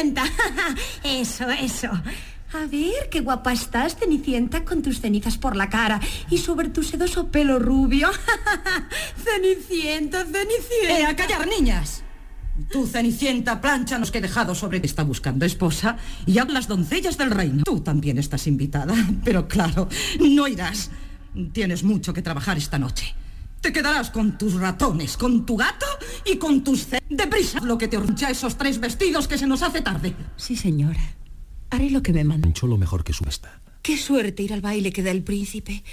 Cenicienta. Eso. A ver, qué guapa estás, Cenicienta, con tus cenizas por la cara y sobre tu sedoso pelo rubio. Cenicienta. ¡A callar, niñas! Tú, Cenicienta, plánchanos que he dejado sobre... Está buscando esposa y a las doncellas del reino. Tú también estás invitada, pero claro, no irás. Tienes mucho que trabajar esta noche. Te quedarás con tus ratones, con tu gato y con tus... ¡Deprisa! Lo que te orcha esos 3 vestidos que se nos hace tarde. Sí, señora. Haré lo que me manda. Mucho lo mejor que su majestad. Qué suerte ir al baile que da el príncipe.